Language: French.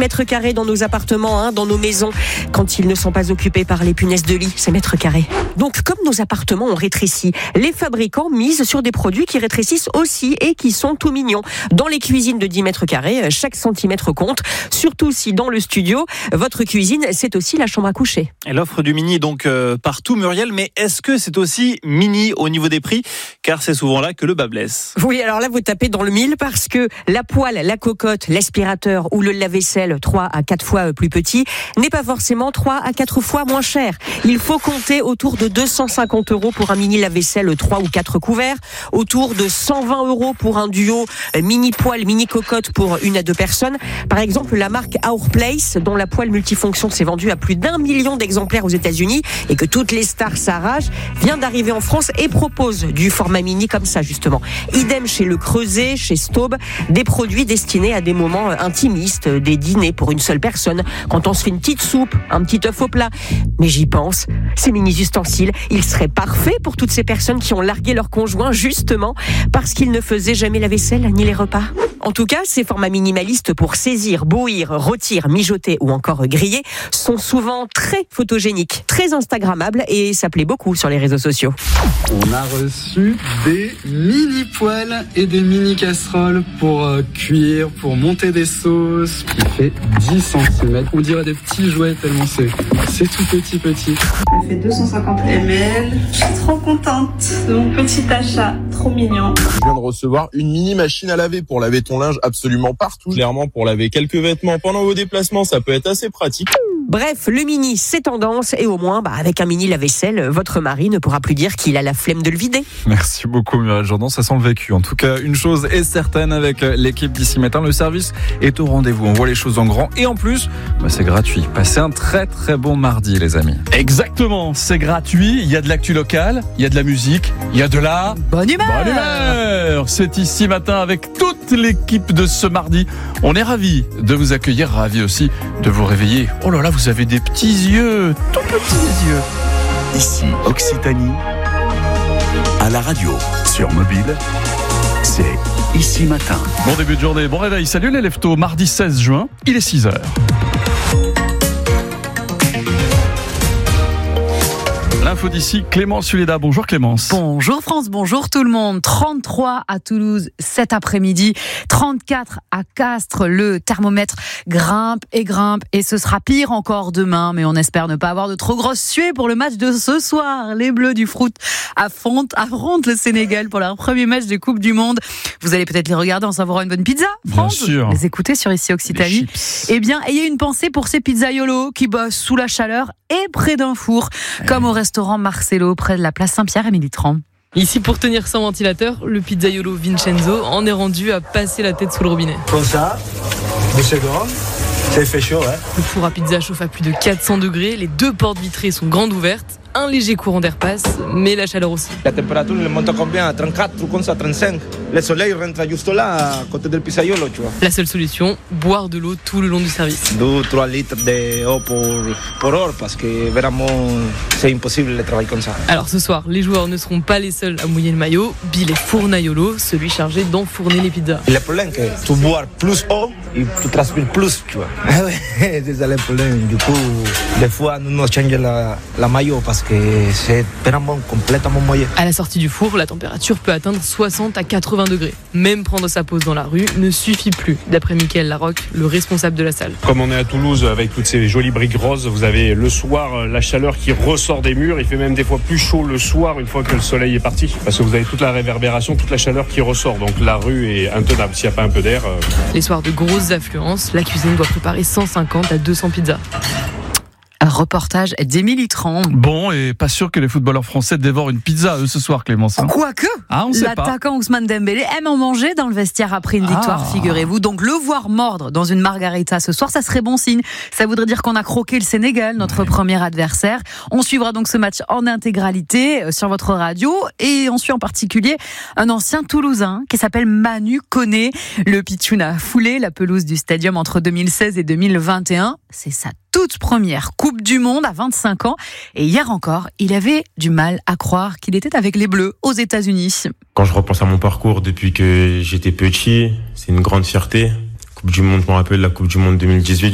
mètres carrés dans nos appartements, dans nos maisons, quand ils ne sont pas occupés par les punaises de lit, ces mètres carrés. Donc, comme nos appartements ont rétréci, les fabricants misent sur des produits qui rétrécissent aussi et qui sont tout mignons. Dans les cuisines de 10 mètres carrés, chaque centimètre compte, surtout si dans le studio, votre cuisine, c'est aussi la chambre à coucher. Et l'offre du mini est donc partout, Muriel, mais est-ce que c'est aussi mini au niveau des prix ? Car c'est souvent là que le bas blesse. Oui, alors là, vous tapez dans le mille parce que la poêle, la cocotte, l'aspirateur ou le lave-vaisselle 3 à 4 fois plus petit n'est pas forcément 3 à 4 fois moins cher. Il faut compter autour de 250 € pour un mini lave-vaisselle 3 ou 4 couverts, autour de 120 € pour un duo mini poêle, mini cocotte pour 1 à 2 personnes. Par exemple, la marque Our Place, dont la poêle multifonction s'est vendue à plus d'1 million d'exemplaires aux États-Unis et que toutes les stars s'arrachent, vient d'arriver en France et propose du format mini comme ça justement. Idem chez Le Creuset, chez Staub, des produits destinés à des moments intimistes, des dîners pour une seule personne, quand on se fait une petite soupe, un petit œuf au plat. Mais j'y pense, ces mini-ustensiles, ils seraient parfaits pour toutes ces personnes qui ont largué leur conjoint justement parce qu'ils ne faisaient jamais la vaisselle ni les repas. En tout cas, ces formats minimalistes pour saisir, bouillir, rôtir, mijoter ou encore griller sont souvent très photogéniques, très instagrammables et ça plaît beaucoup sur les réseaux sociaux. On a reçu des mini poêles et des mini casseroles pour cuire, pour monter des sauces. Il fait 10 cm. On dirait des petits jouets tellement c'est tout petit. Ça fait 250 ml. Je suis trop contente de mon petit achat. Trop mignon. Je viens de recevoir une mini machine à laver pour laver ton linge absolument partout. Clairement, pour laver quelques vêtements pendant vos déplacements, ça peut être assez pratique. Bref, le mini, c'est tendance et au moins, avec un mini lave-vaisselle, votre mari ne pourra plus dire qu'il a la flemme de le vider. Merci beaucoup Muriel Jourdan, ça sent le vécu. En tout cas, une chose est certaine avec l'équipe d'ici matin, le service est au rendez-vous. On voit les choses en grand et en plus, c'est gratuit. Passez un très très bon mardi les amis. Exactement, c'est gratuit, il y a de l'actu locale, il y a de la musique, il y a de la bonne humeur. C'est ici matin avec toute l'équipe de ce mardi. On est ravis de vous accueillir, ravis aussi de vous réveiller. Oh là là, vous avez des petits yeux, tout petits yeux. Ici Occitanie, à la radio, sur mobile, c'est Ici Matin. Bon début de journée, bon réveil, salut les leftos, mardi 16 juin, il est 6h. L'info d'ici, Clémence Suleda. Bonjour Clémence. Bonjour France, bonjour tout le monde. 33 à Toulouse cet après-midi, 34 à Castres. Le thermomètre grimpe et ce sera pire encore demain. Mais on espère ne pas avoir de trop grosses suées pour le match de ce soir. Les Bleus du Foot affrontent le Sénégal pour leur premier match de Coupe du Monde. Vous allez peut-être les regarder en savourant une bonne pizza, France. Bien sûr. Les écouter sur Ici Occitanie. Eh bien, ayez une pensée pour ces pizzaiolos qui bossent sous la chaleur et près d'un four, comme au restaurant Marcelo, près de la place Saint-Pierre, Émilie Tran. Ici, pour tenir sans ventilateur, le pizzaiolo Vincenzo en est rendu à passer la tête sous le robinet. Comme ça, 2 secondes, ça fait chaud, hein. Le four à pizza chauffe à plus de 400 degrés, les 2 portes vitrées sont grandes ouvertes, un léger courant d'air passe, mais la chaleur aussi. La température elle monte à combien? À 34, trucs comme ça, 35. Le soleil rentre juste là, à côté du pizzaiolo, tu vois. La seule solution, boire de l'eau tout le long du service. 2-3 litres d'eau pour heure, parce que vraiment, c'est impossible de travailler comme ça. Alors ce soir, les joueurs ne seront pas les seuls à mouiller le maillot. Bill est fournaiolo, celui chargé d'enfourner les pizzas. Le problème, c'est que tu bois plus eau et tu transpires plus, tu vois. Ah ouais, c'est ça le problème. Du coup, des fois, nous changeons la maillot parce que c'est vraiment complètement mouillé. À la sortie du four, la température peut atteindre 60 à 80 degrés. Même prendre sa pause dans la rue ne suffit plus, d'après Mickaël Larocque, le responsable de la salle. Comme on est à Toulouse avec toutes ces jolies briques roses, vous avez le soir la chaleur qui ressort des murs. Il fait même des fois plus chaud le soir une fois que le soleil est parti. Parce que vous avez toute la réverbération, toute la chaleur qui ressort. Donc la rue est intenable s'il n'y a pas un peu d'air. Les soirs de grosses affluences, la cuisine doit préparer 150 à 200 pizzas. Un reportage d'Émilie Tran. Bon, et pas sûr que les footballeurs français dévorent une pizza eux ce soir, Clémence. Quoique, on sait l'attaquant Ousmane Dembélé aime en manger dans le vestiaire après une victoire, figurez-vous. Donc le voir mordre dans une margarita ce soir, ça serait bon signe. Ça voudrait dire qu'on a croqué le Sénégal, notre premier adversaire. On suivra donc ce match en intégralité sur votre radio et on suit en particulier un ancien Toulousain qui s'appelle Manu Koné. Le Pitchoun a foulé la pelouse du stadium entre 2016 et 2021. C'est sa toute première Coupe du Monde à 25 ans. Et hier encore, il avait du mal à croire qu'il était avec les Bleus aux États-Unis. Quand je repense à mon parcours depuis que j'étais petit, c'est une grande fierté. Coupe du Monde, je me rappelle la Coupe du Monde 2018.